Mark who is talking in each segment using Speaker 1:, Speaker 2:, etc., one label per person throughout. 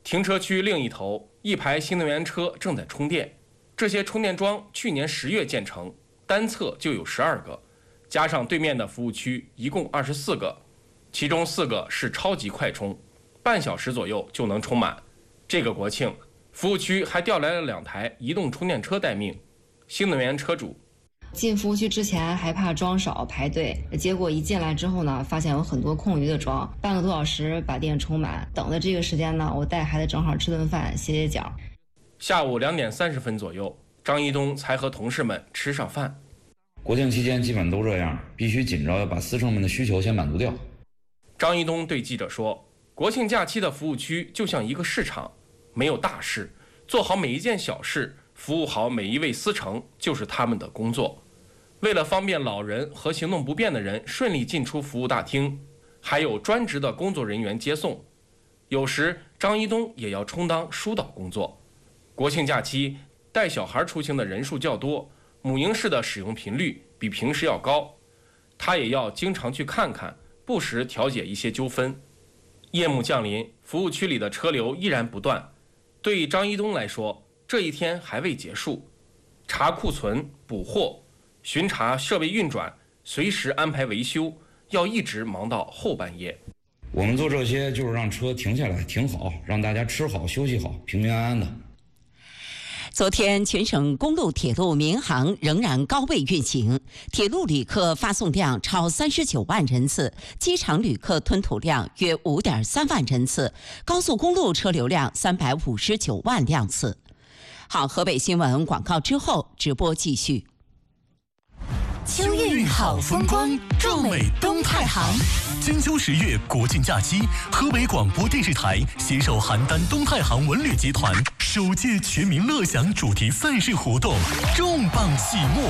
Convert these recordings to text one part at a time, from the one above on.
Speaker 1: 停车区另一头，一排新能源车正在充电。这些充电桩去年10月建成，单侧就有12个，加上对面的服务区，一共24个，其中4个是超级快充，半小时左右就能充满。这个国庆，服务区还调来了2台移动充电车待命。新能源车主
Speaker 2: 进服务区之前还怕桩少排队，结果一进来之后呢，发现有很多空余的桩，半个多小时把电充满。等的这个时间呢，我带孩子正好吃顿饭歇歇脚。
Speaker 1: 下午2点30分左右，张一东才和同事们吃上饭。
Speaker 3: 国庆期间基本都这样，必须紧着把司乘们的需求先满足掉。
Speaker 1: 张一东对记者说，国庆假期的服务区就像一个市场，没有大事，做好每一件小事，服务好每一位司乘就是他们的工作。为了方便老人和行动不便的人顺利进出服务大厅，还有专职的工作人员接送。有时张一东也要充当疏导工作。国庆假期带小孩出行的人数较多，母婴室的使用频率比平时要高，他也要经常去看看，不时调解一些纠纷。夜幕降临，服务区里的车流依然不断。对张一东来说，这一天还未结束，查库存、补货、巡查设备运转，随时安排维修，要一直忙到后半夜。
Speaker 3: 我们做这些就是让车停下来停好，让大家吃好休息好，平平安安的。
Speaker 4: 昨天，全省公路、铁路、民航仍然高位运行，铁路旅客发送量超39万人次，机场旅客吞吐量约5.3万人次，高速公路车流量359万辆次。好，河北新闻广告之后直播继续。
Speaker 5: 秋韵好风光，壮美东太行。金秋10月国庆假期，河北广播电视台携手邯郸东太行文旅集团首届全民乐享主题赛事活动重磅启幕。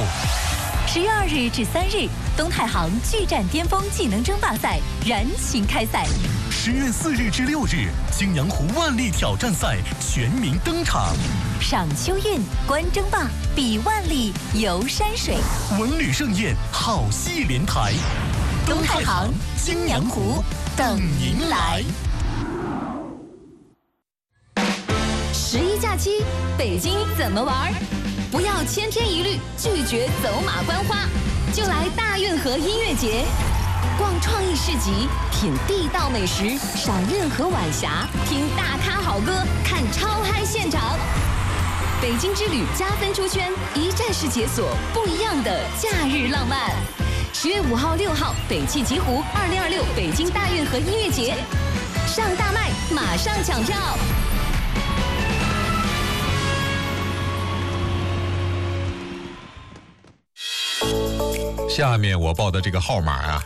Speaker 6: 10月2日至3日，东太行巨战巅峰技能争霸赛燃情开赛。
Speaker 5: 10月4日至6日，青阳湖万里挑战赛全民登场。
Speaker 6: 赏秋韵，观争霸，比万里，游山水，
Speaker 5: 文旅盛宴，好戏连台。
Speaker 6: 东太行，青阳湖，等您来。11假期，北京怎么玩？不要千篇一律，拒绝走马观花，就来大运河音乐节，逛创意市集，品地道美食，赏运河晚霞，听大咖好歌，看超嗨现场。北京之旅加分出圈，一站式解锁不一样的假日浪漫。10月5号、6号，北汽极狐2026北京大运河音乐节，上大麦，马上抢票。
Speaker 7: 下面我报的这个号码啊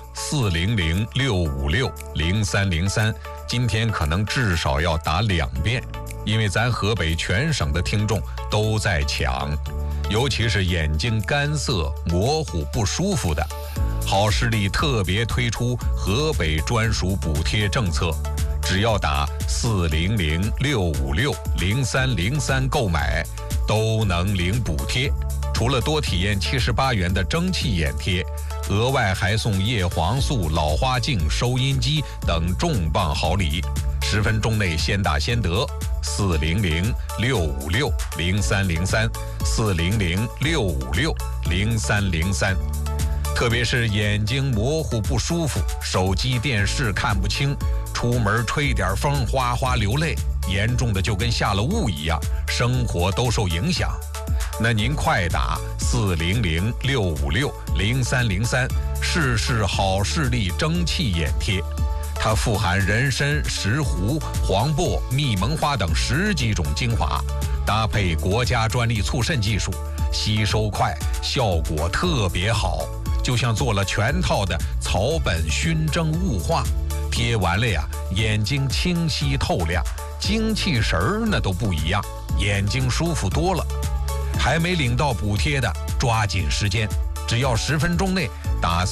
Speaker 7: ，400-656-0303，今天可能至少要打2遍，因为咱河北全省的听众都在抢，尤其是眼睛干涩、模糊、不舒服的，好视力特别推出河北专属补贴政策，只要打400-656-0303购买，都能领补贴。除了多体验78元的蒸汽眼贴，额外还送叶黄素、老花镜、收音机等重磅好礼，10分钟内先打先得。400-656-0303，400-656-0303。特别是眼睛模糊不舒服，手机电视看不清，出门吹点风哗哗流泪，严重的就跟下了雾一样，生活都受影响。那您快打400-656-0303，试试好视力蒸汽眼贴，它富含人参、石斛、黄柏、蜜蒙花等10几种精华，搭配国家专利促渗技术，吸收快，效果特别好，就像做了全套的草本熏蒸雾化，贴完了呀，眼睛清晰透亮，精气神儿那都不一样，眼睛舒服多了。还没领到补贴的，抓紧时间，只要10分钟内打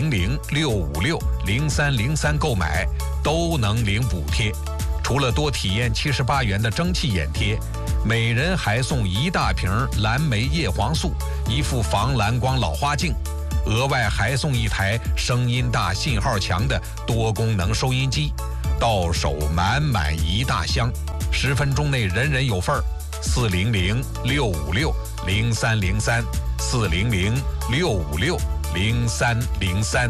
Speaker 7: 400-656-0303购买，都能领补贴。除了多体验78元的蒸汽眼贴，每人还送1大瓶蓝莓叶黄素、1副防蓝光老花镜，额外还送1台声音大、信号强的多功能收音机，到手满满1大箱。 10分钟内人人有份儿。400-656-0303，400-656-0303。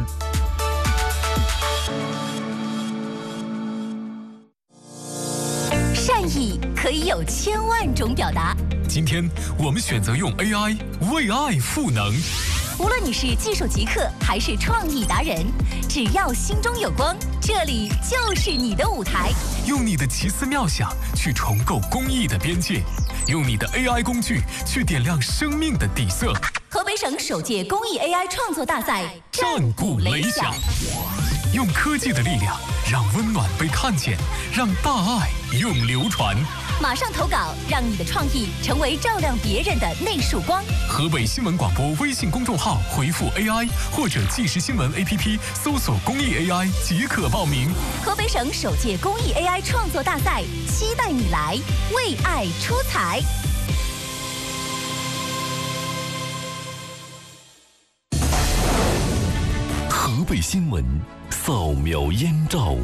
Speaker 6: 善意可以有1000万种表达。
Speaker 5: 今天我们选择用 AI 为爱赋能。
Speaker 6: 无论你是技术极客还是创意达人，只要心中有光，这里就是你的舞台。
Speaker 5: 用你的奇思妙想去重构公益的边界，用你的 AI 工具去点亮生命的底色。
Speaker 6: 河北省首届公益 AI 创作大赛
Speaker 5: 战鼓擂响，用科技的力量让温暖被看见，让大爱永流传。
Speaker 6: 马上投稿，让你的创意成为照亮别人的那束光。
Speaker 5: 河北新闻广播微信公众号回复 AI 或者即时新闻 APP 搜索公益 AI 即可报名。
Speaker 6: 河北省首届公益 AI 创作大赛，期待你来为爱出彩。
Speaker 8: 河北新闻扫描燕赵。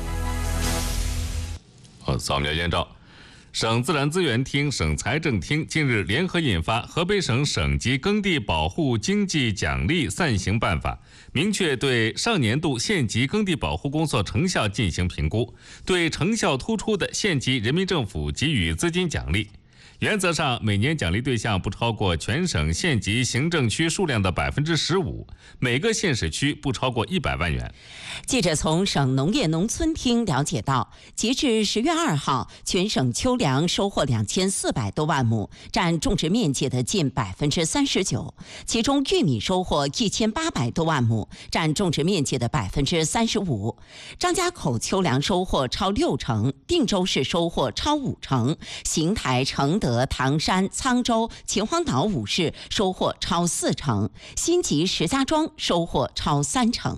Speaker 9: 扫描燕赵。省自然资源厅、省财政厅近日联合印发《河北省省级耕地保护经济奖励暂行办法》，明确对上年度县级耕地保护工作成效进行评估，对成效突出的县级人民政府给予资金奖励。原则上，每年奖励对象不超过全省县级行政区数量的15%，每个县市区不超过100万元。
Speaker 4: 记者从省农业农村厅了解到，截至10月2号，全省秋粮收获2400多万亩，占种植面积的近39%，其中玉米收获1800多万亩，占种植面积的35%。张家口秋粮收获超60%，定州市收获超50%，邢台、承德、唐山、沧州、秦皇岛5市收获超40%，新集、石家庄收获超30%。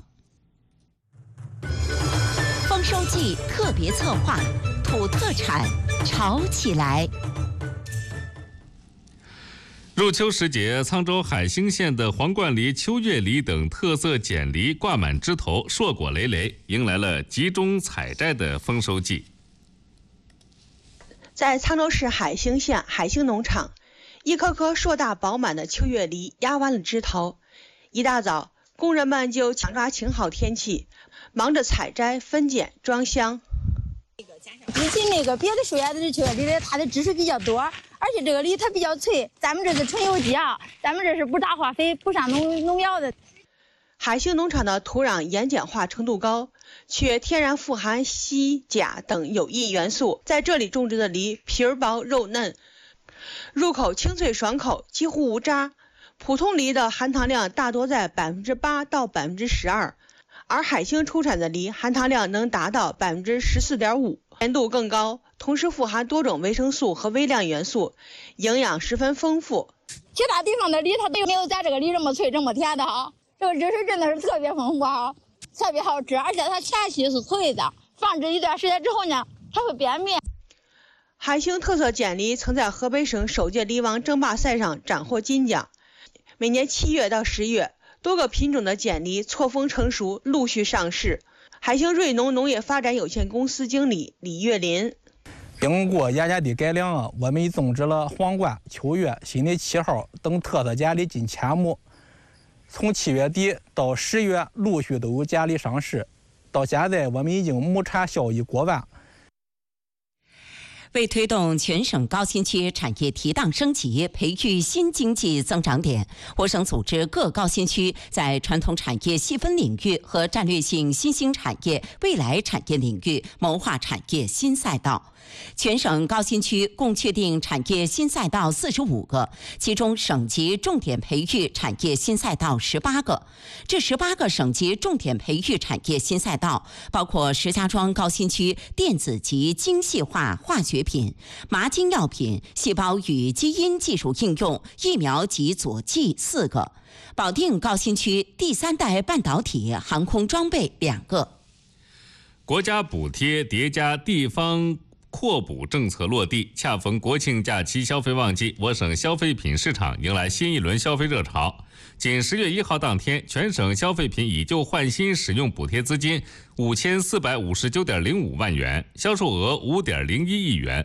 Speaker 4: 丰收季特别策划，土特产炒起来。
Speaker 9: 入秋时节，沧州海兴县的皇冠梨、秋月梨等特色碱梨挂满枝头，硕果累累，迎来了集中采摘的丰收季。
Speaker 10: 在沧州市海兴县海兴农场，一颗颗硕大饱满的秋月梨压弯了枝头。一大早，工人们就抢抓晴好天气，忙着采摘、分拣、装箱。
Speaker 11: 比起那个别的树叶子的秋月梨的，它的汁水比较多，而且这个梨它比较脆。咱们这是纯有机啊，咱们这是不打化肥、不上农药的。
Speaker 10: 海兴农场的土壤盐碱化程度高，却天然富含硒、钾等有益元素。在这里种植的梨皮儿薄肉嫩，入口清脆爽口，几乎无渣。普通梨的含糖量大多在8%到12%，而海兴出产的梨含糖量能达到14.5%，甜度更高，同时富含多种维生素和微量元素，营养十分丰富。
Speaker 11: 其他地方的梨它都没有咱这个梨这么脆这么甜的哈，这个汁水真的是特别丰富哈，特别好吃，而且它前期是脆的，放置一段时间之后呢，它会变面。
Speaker 10: 海兴特色碱梨曾在河北省首届梨王争霸赛上斩获金奖。每年7月到10月，多个品种的碱梨错峰成熟，陆续上市。海兴瑞农农业发展有限公司经理李月林：
Speaker 12: 经过严加的改良啊，我们种植了皇冠、秋月、新的7号等特色碱梨近1000亩。从7月底到10月，陆续都有碱梨上市。到现在，我们已经亩产效益过万。
Speaker 4: 为推动全省高新区产业提档升级，培育新经济增长点，我省组织各高新区在传统产业细分领域和战略性新兴产业、未来产业领域谋划产业新赛道。全省高新区共确定产业新赛道45个，其中省级重点培育产业新赛道18个。这18个省级重点培育产业新赛道包括石家庄高新区电子及精细化化学品、麻精药品、细胞与基因技术应用、疫苗及佐剂4个；保定高新区第3代半导体、航空装备2个。
Speaker 9: 国家补贴叠加地方扩补政策落地，恰逢国庆假期消费旺季，我省消费品市场迎来新一轮消费热潮。仅10月1号当天，全省消费品以旧换新使用补贴资金5459.05万元，销售额5.01亿元，